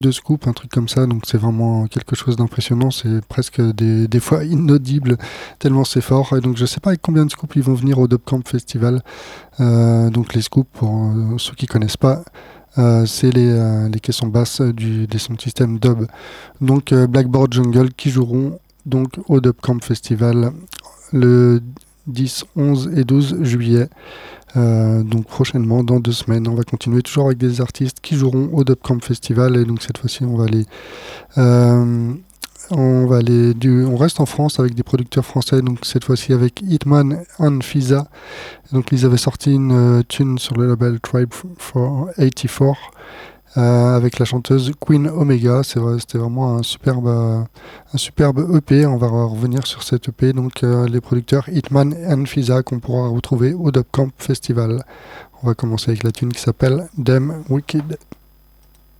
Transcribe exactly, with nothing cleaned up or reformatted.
de scoop, un truc comme ça, donc c'est vraiment quelque chose d'impressionnant, c'est presque des, des fois inaudible, tellement c'est fort. Et donc je sais pas avec combien de scoops ils vont venir au Dubcamp Festival. Euh, donc les scoops, pour euh, ceux qui connaissent pas, euh, c'est les, euh, les caissons basses du, des sound system dub. Donc euh, Blackboard Jungle qui joueront donc au Dubcamp Festival le dix, onze et douze juillet. Euh, donc prochainement, dans deux semaines, on va continuer toujours avec des artistes qui joueront au Dubcamp Festival. Et donc cette fois-ci, on va aller, euh, on va aller du, on reste en France avec des producteurs français. Donc cette fois-ci avec Hitman and Fiza. Donc ils avaient sorti une euh, tune sur le label Tribe for quatre-vingt-quatorze. Euh, avec la chanteuse Queen Omega. C'est vrai, c'était vraiment un superbe, euh, un superbe E P. On va revenir sur cet E P. Donc euh, les producteurs Hitman and Fiza qu'on pourra retrouver au Dubcamp Festival. On va commencer avec la tune qui s'appelle Damn Wicked.